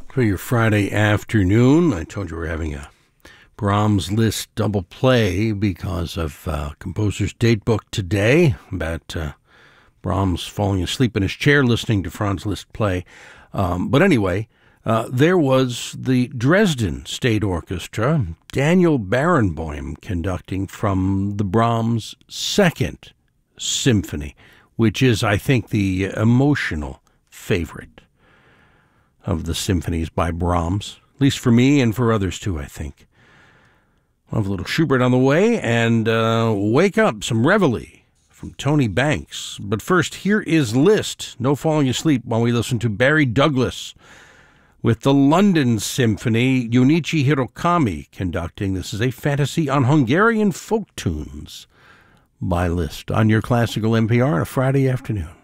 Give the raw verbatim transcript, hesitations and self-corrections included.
For your Friday afternoon, I told you we're having a Brahms Liszt double play because of uh, composer's date book today about uh, Brahms falling asleep in his chair listening to Franz Liszt play. Um, but anyway, uh, there was the Dresden State Orchestra, Daniel Barenboim conducting from the Brahms Second Symphony, which is, I think, the emotional favorite of the symphonies by Brahms, at least for me and for others too, I think. We'll have a little Schubert on the way, and uh, Wake Up, some Reveille from Tony Banks. But first, here is Liszt, no falling asleep while we listen to Barry Douglas with the London Symphony, Junichi Hirokami conducting. This is a fantasy on Hungarian folk tunes by Liszt on your Classical N P R on a Friday afternoon.